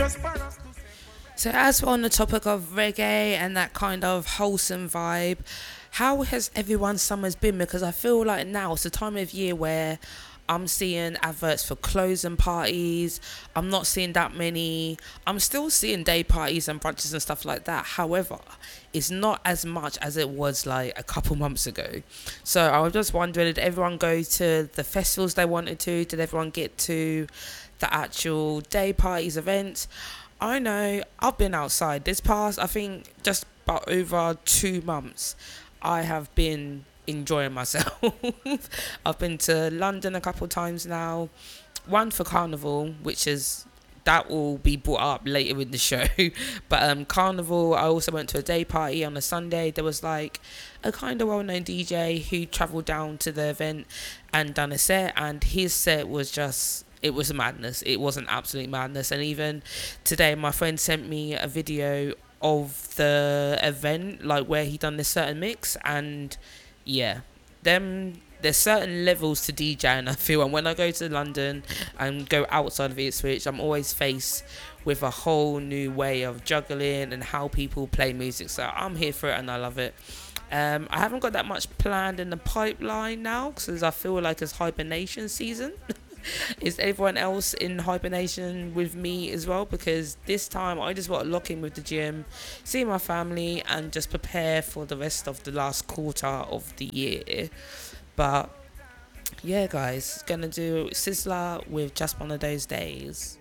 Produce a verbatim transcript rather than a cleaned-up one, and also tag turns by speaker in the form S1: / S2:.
S1: So, as we're on the topic of reggae and that kind of wholesome vibe, how has everyone's summers been? Because I feel like now it's the time of year where I'm seeing adverts for closing parties. I'm not seeing that many. I'm still seeing day parties and brunches and stuff like that. However, it's not as much as it was like a couple months ago. So I was just wondering, did everyone go to the festivals they wanted to? Did everyone get to the actual day parties, events? I know I've been outside this past, I think, just about over two months. I have been enjoying myself. I've been to London a couple of times now. One for Carnival, which is that will be brought up later in the show. But um, Carnival, I also went to a day party on a Sunday. There was like a kind of well-known D J who travelled down to the event and done a set, and his set was just it was a madness. It was an absolute madness. And even today, my friend sent me a video of the event, like where he done this certain mix, and yeah, them there's certain levels to DJing, I feel, and when I go to London and go outside of Ipswich, I'm always faced with a whole new way of juggling and how people play music. So I'm here for it and I love it. Um, I haven't got that much planned in the pipeline now because I feel like it's hibernation season. Is everyone else in hibernation with me as well? Because this time I just want to lock in with the gym, see my family, and just prepare for the rest of the last quarter of the year. But yeah, guys, gonna do Sizzler with Just One of Those Days.